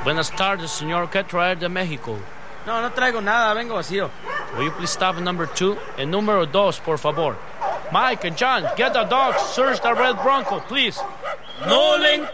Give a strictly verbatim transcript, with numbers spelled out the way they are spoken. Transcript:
Buenas tardes, señor. ¿Qué traer de México? No, no traigo nada. Vengo vacío. Will you please stop at number two? En número dos, por favor. Mike and John, get the dogs. Search the red Bronco, please. No le